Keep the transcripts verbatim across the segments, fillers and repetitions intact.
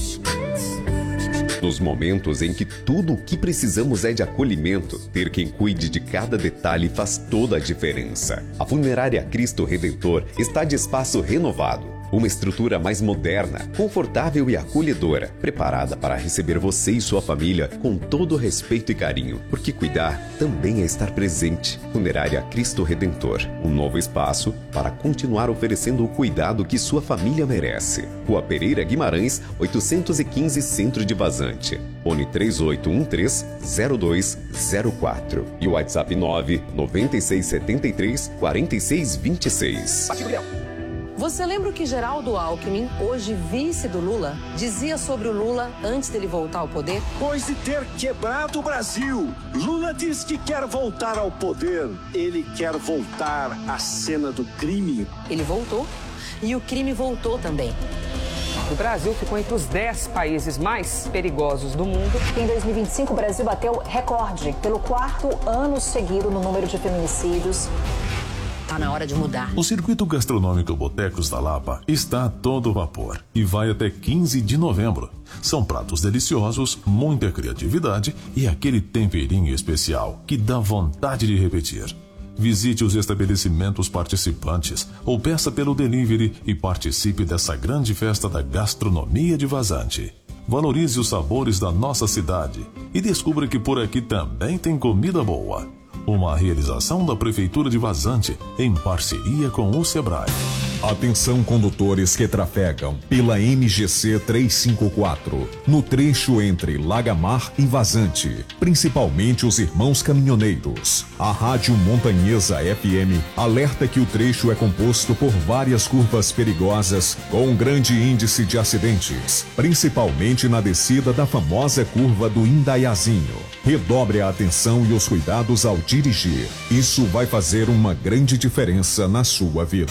Nos momentos em que tudo o que precisamos é de acolhimento, ter quem cuide de cada detalhe faz toda a diferença. A Funerária Cristo Redentor está de espaço renovado. Uma estrutura mais moderna, confortável e acolhedora, preparada para receber você e sua família com todo respeito e carinho, porque cuidar também é estar presente. Funerária Cristo Redentor, um novo espaço para continuar oferecendo o cuidado que sua família merece. Rua Pereira Guimarães, oitocentos e quinze, Centro de Vazante. Fone três oito um três, zero dois zero quatro e o WhatsApp nove nove seis sete três, quatro seis dois seis. Você lembra o que Geraldo Alckmin, hoje vice do Lula, dizia sobre o Lula antes dele voltar ao poder? Depois de ter quebrado o Brasil, Lula diz que quer voltar ao poder. Ele quer voltar à cena do crime. Ele voltou e o crime voltou também. O Brasil ficou entre os dez países mais perigosos do mundo. Em dois mil e vinte e cinco, o Brasil bateu recorde pelo quarto ano seguido no número de feminicídios. Tá na hora de mudar. O circuito gastronômico Botecos da Lapa está a todo vapor e vai até quinze de novembro. São pratos deliciosos, muita criatividade e aquele temperinho especial que dá vontade de repetir. Visite os estabelecimentos participantes ou peça pelo delivery e participe dessa grande festa da gastronomia de Vazante. Valorize os sabores da nossa cidade e descubra que por aqui também tem comida boa. Uma realização da Prefeitura de Vazante, em parceria com o Sebrae. Atenção condutores que trafegam pela M G C trezentos e cinquenta e quatro, no trecho entre Lagamar e Vazante, principalmente os irmãos caminhoneiros. A Rádio Montanhesa F M alerta que o trecho é composto por várias curvas perigosas com grande índice de acidentes, principalmente na descida da famosa curva do Indaiazinho. Redobre a atenção e os cuidados ao dirigir. Isso vai fazer uma grande diferença na sua vida.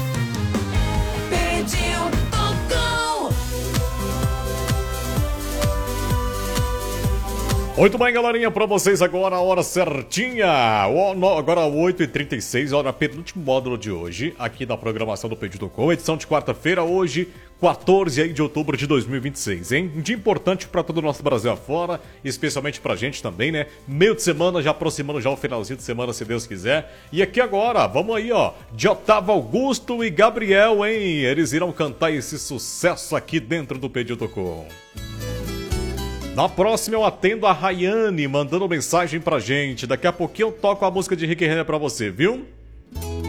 Muito bem, galerinha, pra vocês agora a hora certinha. Agora oito e trinta e seis, hora penúltimo módulo de hoje, aqui na programação do Pedido Com, edição de quarta-feira, hoje, quatorze de outubro de dois mil e vinte e seis, hein? Um dia importante pra todo o nosso Brasil afora, especialmente pra gente também, né? Meio de semana, já aproximando já o finalzinho de semana, se Deus quiser. E aqui agora, vamos aí, ó, de Otávio Augusto e Gabriel, hein? Eles irão cantar esse sucesso aqui dentro do Pedido Com. Na próxima eu atendo a Rayane mandando mensagem pra gente. Daqui a pouquinho eu toco a música de Rick Renner pra você, viu?